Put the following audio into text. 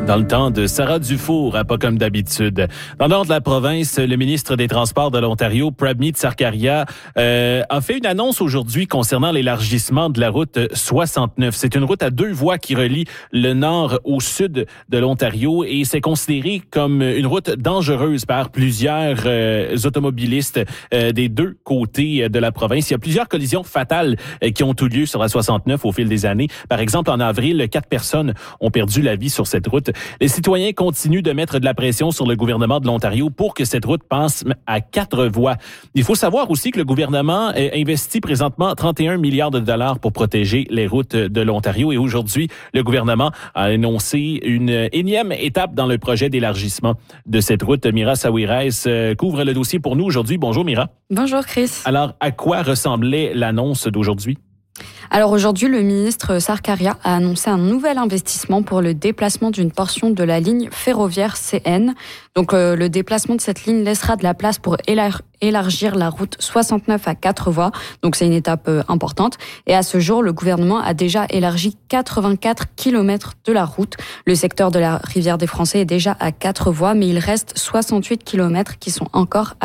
Dans le temps de Sarah Dufour, pas comme d'habitude. Dans le nord de la province, le ministre des Transports de l'Ontario, Prabmeet Sarkaria, a fait une annonce aujourd'hui concernant l'élargissement de la route 69. C'est une route à 2 voies qui relie le nord au sud de l'Ontario et c'est considéré comme une route dangereuse par plusieurs automobilistes des 2 côtés de la province. Il y a plusieurs collisions fatales qui ont eu lieu sur la 69 au fil des années. Par exemple, en avril, 4 personnes ont perdu la vie sur cette route. Les citoyens continuent de mettre de la pression sur le gouvernement de l'Ontario pour que cette route passe à 4 voies. Il faut savoir aussi que le gouvernement investit présentement 31 milliards de dollars pour protéger les routes de l'Ontario. Et aujourd'hui, le gouvernement a annoncé une énième étape dans le projet d'élargissement de cette route. Mira Sawiris couvre le dossier pour nous aujourd'hui. Bonjour Mira. Bonjour Chris. Alors, à quoi ressemblait l'annonce d'aujourd'hui? Alors aujourd'hui, le ministre Sarkaria a annoncé un nouvel investissement pour le déplacement d'une portion de la ligne ferroviaire CN. Donc le déplacement de cette ligne laissera de la place pour élargir la route 69 à 4 voies. Donc c'est une étape importante. Et à ce jour, le gouvernement a déjà élargi 84 km de la route. Le secteur de la rivière des Français est déjà à 4 voies, mais il reste 68 km qui sont encore à